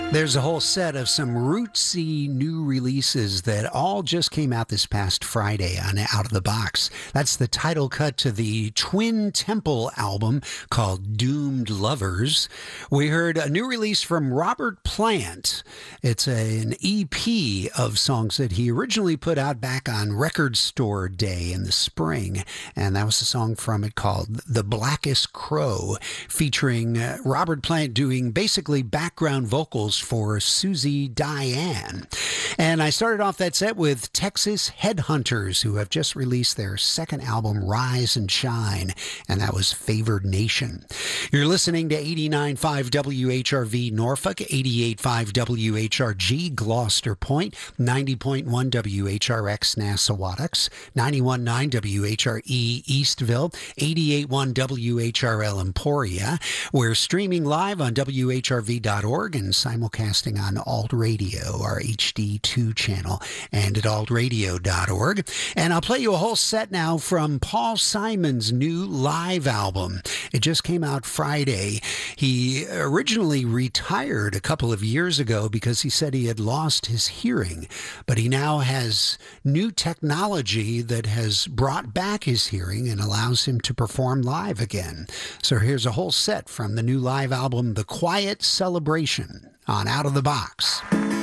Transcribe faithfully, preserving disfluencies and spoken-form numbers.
There's a whole set of some rootsy new releases that all just came out this past Friday on Out of the Box. That's the title cut to the Twin Temple album called Doomed Lovers. We heard a new release from Robert Plant. It's a, an E P of songs that he originally put out back on Record Store Day in the spring. And that was a song from it called The Blackest Crow, featuring uh, Robert Plant doing basically background vocals for Susie Diane. And I started off that set with Texas Headhunters, who have just released their second album, Rise and Shine, and that was Favored Nation. You're listening to eighty-nine point five W H R V Norfolk, eighty-eight point five W H R G Gloucester Point, ninety point one W H R X Nassawadox, ninety-one point nine W H R E Eastville, eighty-eight point one W H R L Emporia. We're streaming live on W H R V dot org and simulcasting on Alt Radio, our H D two channel, and at alt radio dot org. And I'll play you a whole set now from Paul Simon's new live album. It just came out Friday. He originally retired a couple of years ago because he said he had lost his hearing, but he now has new technology that has brought back his hearing and allows him to perform live again. So here's a whole set from the new live album, The Quiet Celebration, on Out of the Box.